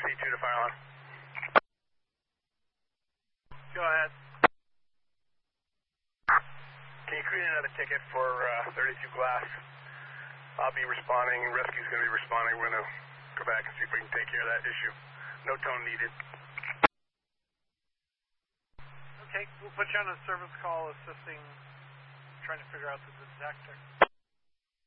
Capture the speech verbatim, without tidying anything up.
C two to fire alarm. Go ahead. Can you create another ticket for uh, thirty-two Glass? I'll be responding, rescue's going to be responding. We're going to go back and see if we can take care of that issue. No tone needed. Okay, we'll put you on a service call assisting, trying to figure out the detector.